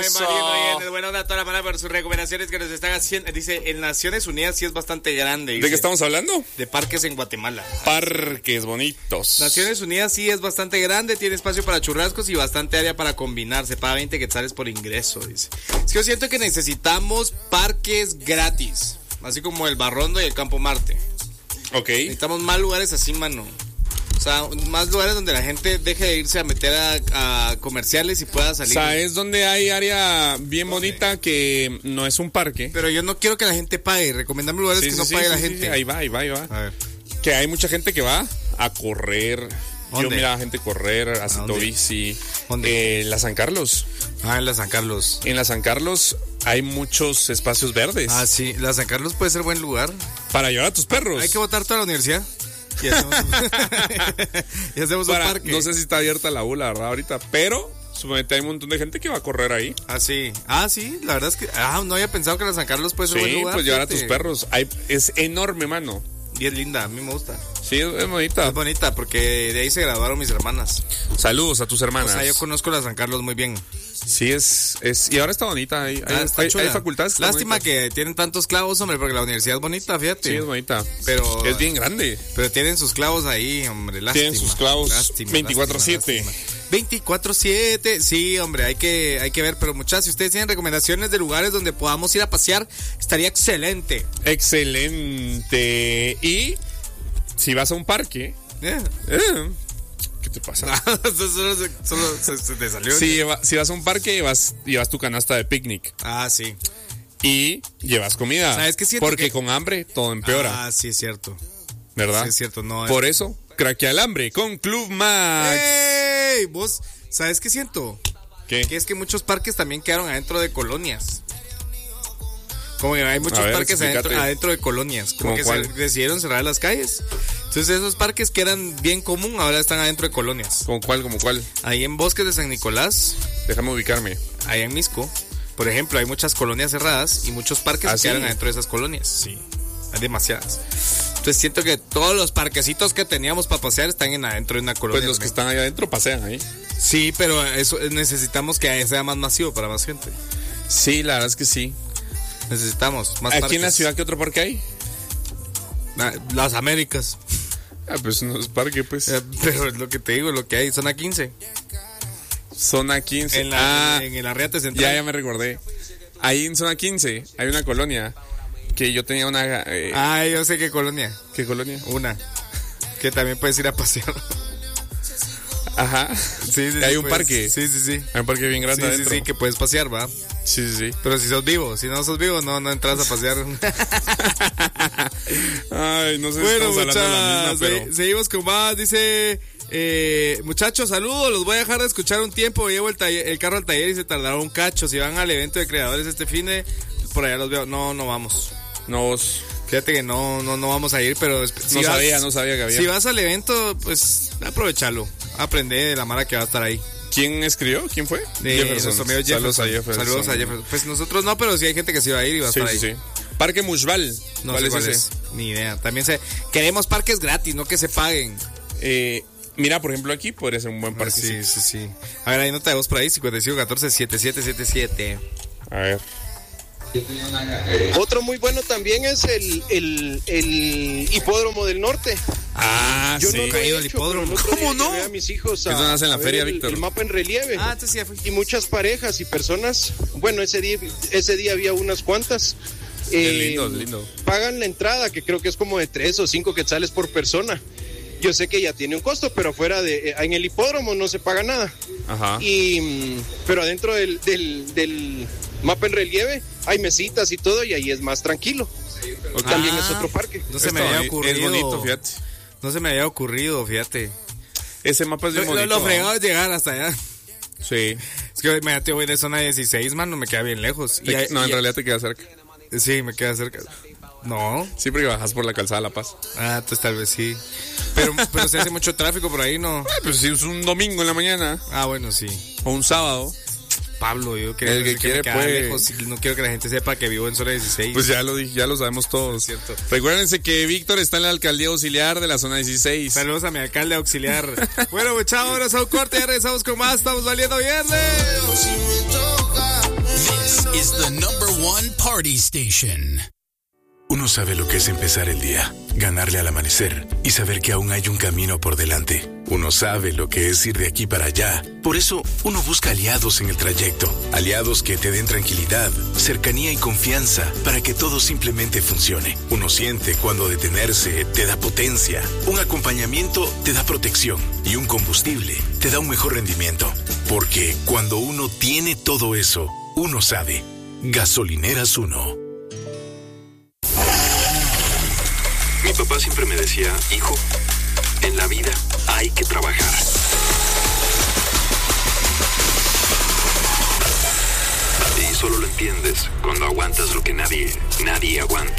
Eso. Marino, buena onda toda la mala por sus recomendaciones que nos están haciendo. Dice, en Naciones Unidas sí es bastante grande. Dice, ¿de qué estamos hablando? De parques en Guatemala. Parques bonitos. Naciones Unidas sí es bastante grande, tiene espacio para churrascos y bastante área para combinar. Se paga 20 quetzales por ingreso, dice. Es que yo siento que necesitamos parques gratis, así como el Barrondo y el Campo Marte. Ok. Necesitamos más lugares así, mano. O sea, más lugares donde la gente deje de irse a meter a comerciales y pueda salir. O sea, es donde hay área bien bonita que no es un parque. Pero yo no quiero que la gente pague. Recomendame lugares que no pague la gente. Sí, ahí va. A ver. Que hay mucha gente que va a correr. ¿Dónde? Yo miraba a gente correr, haciendo bici. ¿Dónde? En la San Carlos. En la San Carlos. En la San Carlos hay muchos espacios verdes. Ah, sí. La San Carlos puede ser buen lugar. Para llevar a tus perros. Hay que botar toda la universidad. Y hacemos un parque. No sé si está abierta la U, la verdad, ahorita. Pero suponete hay un montón de gente que va a correr ahí. Ah, sí. La verdad es que no había pensado que la San Carlos puede ser buen lugar. Sí, pues llevar a tus perros. Es enorme, mano. Y es linda, a mí me gusta. Sí, es bonita. Es bonita porque de ahí se graduaron mis hermanas. Saludos a tus hermanas. O sea, yo conozco la San Carlos muy bien. Sí, y ahora está bonita. Hay facultades. Lástima que tienen tantos clavos, hombre, porque la universidad es bonita, fíjate. Sí, es bonita. Pero es bien grande. Pero tienen sus clavos ahí, hombre, lástima. Tienen sus clavos 24/7. 24/7, sí, hombre, hay que ver, pero muchachos, si ustedes tienen recomendaciones de lugares donde podamos ir a pasear, estaría excelente. Excelente. Y si vas a un parque, ¿qué te pasa? solo se te salió. Si vas a un parque, llevas tu canasta de picnic. Ah, sí. Y llevas comida. ¿Sabes qué siento? Porque con hambre todo empeora. Ah, sí, es cierto. ¿Verdad? Sí, es cierto, no. Por eso, craquea el hambre con Club Max. ¡Ey! Vos, ¿sabes qué siento? ¿Qué? Que es que muchos parques también quedaron adentro de colonias. Como que hay muchos parques adentro de colonias. Como que se decidieron cerrar las calles. Entonces esos parques que eran bien común ahora están adentro de colonias. ¿Como cuál? Ahí en Bosques de San Nicolás. Déjame ubicarme. Ahí en Misco, por ejemplo, hay muchas colonias cerradas y muchos parques que quedan adentro de esas colonias. Sí. Hay demasiadas. Entonces siento que todos los parquecitos que teníamos para pasear están adentro de una colonia. Pues los que están ahí adentro pasean ahí. Sí, pero eso necesitamos que sea más masivo para más gente. Sí, la verdad es que sí. Necesitamos más parques. ¿Aquí en la ciudad qué otro parque hay? Las Américas. Pues no es parque, pues. Pero es lo que te digo, lo que hay, zona 15. Zona 15. En el Arriate Central. Ya me recordé. Ahí en zona 15 hay una colonia que yo tenía una... yo sé qué colonia. ¿Qué colonia? Una. Que también puedes ir a pasear. Ajá. Sí, hay un parque. Sí. Hay un parque bien grande adentro. Sí, que puedes pasear, ¿va? Sí. Pero si sos vivo, si no sos vivo, no entras a pasear. Ay, no sé si estamos hablando de la misma, pero... Seguimos con más, dice... muchachos, saludos, los voy a dejar de escuchar un tiempo. Llevo el carro al taller y se tardará un cacho. Si van al evento de creadores este fin de... por allá los veo. No vamos. No vos. Fíjate que no vamos a ir, pero... no sabía que había. Si vas al evento, pues aprovechalo. Aprende de la mara que va a estar ahí. ¿Quién escribió? ¿Quién fue? Jefferson. Saludos a Jefferson. Pues nosotros no, pero sí hay gente que sí va a ir y va a estar ahí. Sí. Parque Mushbal. No sé cuál es. Ni idea. También queremos parques gratis, no que se paguen. Mira, por ejemplo, aquí podría ser un buen parque. Sí. A ver, hay nota de voz por ahí, 5514-7777. A ver. Otro muy bueno también es el hipódromo del norte. Yo no he ido al hipódromo. ¿Cómo no? A mis hijos a en la feria, Víctor. El mapa en relieve. Entonces ya fui. Y muchas parejas y personas. Bueno, ese día había unas cuantas. Lindo. Pagan la entrada, que creo que es como de 3 o 5 quetzales por persona. Yo sé que ya tiene un costo, pero afuera en el hipódromo no se paga nada. Ajá. Pero adentro del mapa en relieve hay mesitas y todo, y ahí es más tranquilo. También es otro parque. No se me había ocurrido. Es bonito, fíjate. No se me había ocurrido, fíjate. Ese mapa es bien bonito. Lo fregado es llegar hasta allá. Sí. Es que me voy de zona 16, mano, me queda bien lejos. En realidad te queda cerca. Sí, me queda cerca. No. Sí, porque bajas por la calzada La Paz. Pues tal vez sí. Pero se hace mucho tráfico por ahí, ¿no? Pero si es un domingo en la mañana. Bueno, sí. O un sábado. Pablo, yo creo el que quiere puede. Lejos, no quiero que la gente sepa que vivo en zona 16. Pues ya lo dije, ya lo sabemos todos. Es cierto. Recuérdense que Víctor está en la alcaldía auxiliar de la zona 16. Saludos a mi alcalde auxiliar. Bueno, chavos, ahora es un corte, ya regresamos con más. Estamos valiendo viernes. Si me toca one party station. Uno sabe lo que es empezar el día, ganarle al amanecer y saber que aún hay un camino por delante. Uno sabe lo que es ir de aquí para allá. Por eso, uno busca aliados en el trayecto. Aliados que te den tranquilidad, cercanía y confianza para que todo simplemente funcione. Uno siente cuando detenerse te da potencia. Un acompañamiento te da protección. Y un combustible te da un mejor rendimiento. Porque cuando uno tiene todo eso, uno sabe. Gasolineras 1. Mi papá siempre me decía, hijo, en la vida hay que trabajar. Y solo lo entiendes cuando aguantas lo que nadie aguanta.